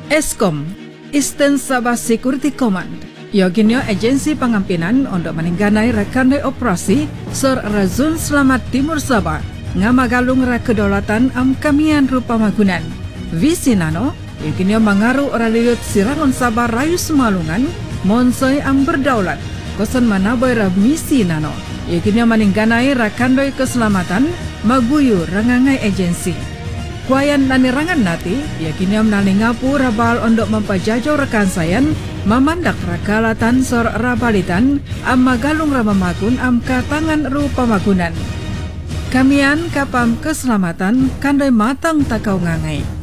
Eskom, Eastern Sabah Security Command, yoginyo agensi pengampinan untuk meningganai rekanai operasi Sor Razun Selamat Timur Sabah, ngamagalung kedaulatan kamian rupa magunan. Visinano, yoginyo mengaruh oraliyut sirangon Sabah Rayu Semalungan, monsoy berdaulat, kosan manaboy misi nano, yoginyo meningganai rakandoi keselamatan, maguyu rangangai agensi. Kuayan nanirangan nati, yakinnya menalingapu rabal untuk mempajajau rekan sayan, memandak rakalatan sor rabalitan, magalung ramamakun katangan rupa magunan. Kamian kapam keselamatan kandai matang takau ngangai.